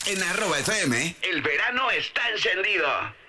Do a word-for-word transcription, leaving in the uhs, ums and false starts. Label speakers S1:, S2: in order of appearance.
S1: En arroba F M, el verano está encendido.